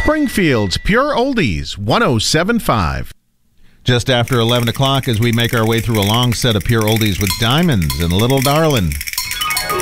Springfield's Pure Oldies 107.5. Just after 11 o'clock as we make our way through a long set of Pure Oldies with Diamonds and Little Darlin'.